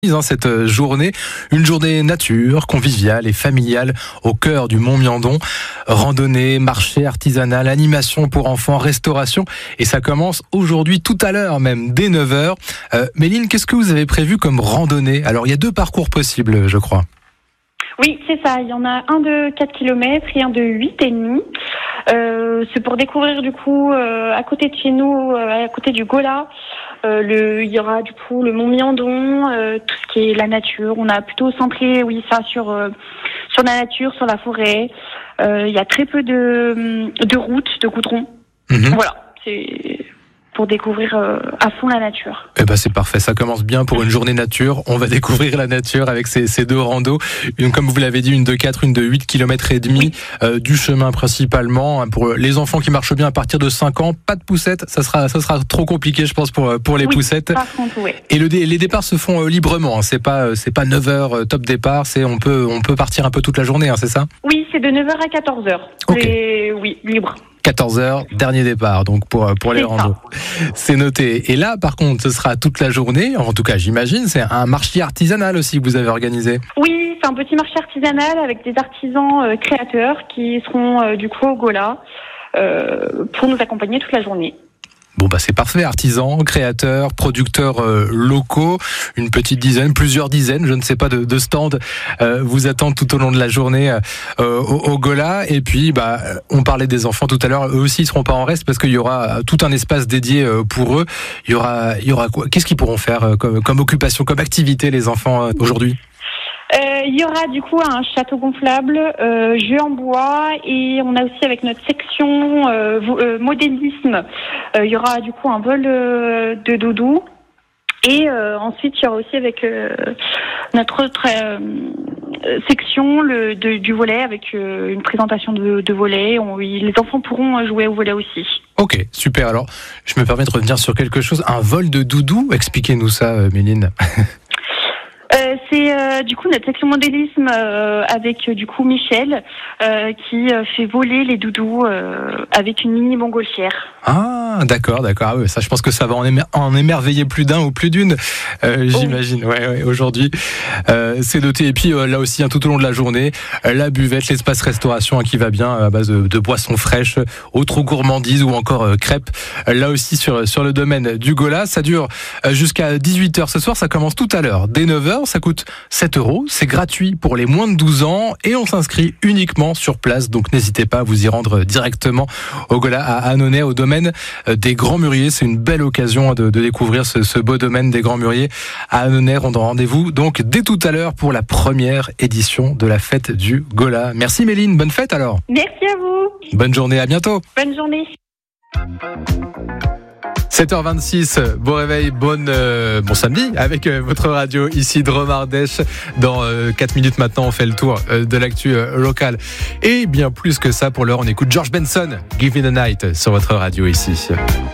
Cette journée, une journée nature, conviviale et familiale au cœur du Mont-Miandon. Randonnée, marché artisanal, animation pour enfants, restauration. Et ça commence aujourd'hui, tout à l'heure même, dès 9h. Méline, qu'est-ce que vous avez prévu comme randonnée ? Alors, il y a 2 parcours possibles, je crois. Oui, c'est ça. Il y en a un de 4 km et un de 8,5. C'est pour découvrir du coup à côté de chez nous, à côté du Gola, il y aura du coup le Mont-Miandon, tout ce qui est la nature. On a plutôt centré sur la nature, sur la forêt. Il y a très peu de routes, de goudron. Voilà, c'est pour découvrir à fond la nature. Eh ben c'est parfait, ça commence bien pour une journée nature. On va découvrir la nature avec ces 2 randos. Une, comme vous l'avez dit, une de 4, une de 8 km et demi, du chemin principalement. Pour les enfants qui marchent bien à partir de 5 ans, pas de poussette, ça sera trop compliqué je pense pour les poussettes. Par contre, oui. Et les départs se font librement, hein. C'est pas 9h top départ, on peut partir un peu toute la journée, hein, c'est ça ? Oui, c'est de 9h à 14h. Okay. Oui, libre. 14h, dernier départ, donc pour les randos. C'est noté. Et là, par contre, ce sera toute la journée, en tout cas, j'imagine, c'est un marché artisanal aussi que vous avez organisé. Oui, c'est un petit marché artisanal avec des artisans créateurs qui seront du coup au Gola pour nous accompagner toute la journée. Bon bah c'est parfait, artisans, créateurs, producteurs locaux, une petite dizaine, plusieurs dizaines, je ne sais pas, de stands vous attendent tout au long de la journée au Gola. Et puis on parlait des enfants tout à l'heure, eux aussi ils seront pas en reste parce qu'il y aura tout un espace dédié pour eux. Il y aura quoi ? Qu'est-ce qu'ils pourront faire comme occupation, comme activité les enfants aujourd'hui ? Il y aura du coup un château gonflable, jeu en bois, et on a aussi avec notre section modélisme, il y aura du coup un vol de doudou, et ensuite il y aura aussi avec notre autre section du volley avec une présentation de volley. Les enfants pourront jouer au volley aussi. Ok, super. Alors, je me permets de revenir sur quelque chose. Un vol de doudou, expliquez-nous ça, Méline. C'est du coup notre section modélisme avec du coup Michel qui fait voler les doudous avec une mini montgolfière. Ah, d'accord. Ah, ouais, ça, je pense que ça va en émerveiller plus d'un ou plus d'une, j'imagine. Ouais, aujourd'hui, c'est noté. Et puis là aussi, tout au long de la journée, la buvette, l'espace restauration qui va bien à base de boissons fraîches, autres gourmandises ou encore crêpes. Là aussi sur le domaine du Gola, ça dure jusqu'à 18h ce soir. Ça commence tout à l'heure, dès 9h. Ça coûte 7€. C'est gratuit pour les moins de 12 ans et on s'inscrit uniquement sur place. Donc n'hésitez pas à vous y rendre directement au Gola à Annonay, au domaine des Grands Mûriers. C'est une belle occasion de découvrir ce beau domaine des Grands Mûriers à Annonay. Rendez-vous donc dès tout à l'heure pour la première édition de la fête du Gola. Merci Méline, bonne fête alors. Merci à vous. Bonne journée, à bientôt. Bonne journée. 7h26, bon réveil, bon samedi avec votre radio ici Drôme Ardèche. Dans 4 minutes maintenant, on fait le tour de l'actu locale. Et bien plus que ça, pour l'heure, on écoute George Benson, Give Me the Night sur votre radio ici.